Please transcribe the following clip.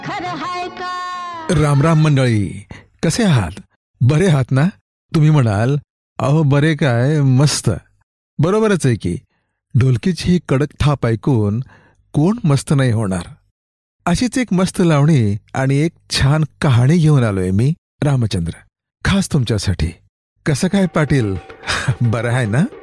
खरं हाय का? राम राम मंडळी, कसे आहात? बरे आहात ना? तुम्ही म्हणाल, अहो बरे काय, मस्त. बरोबरच आहे की. ढोलकीची ही कडक थाप ऐकून कोण मस्त नाही होणार. अशीच एक मस्त लावणी आणि एक छान कहाणी घेऊन आलोय मी, रामचंद्र, खास तुमच्यासाठी. कसं काय पाटील, बरं आहे ना?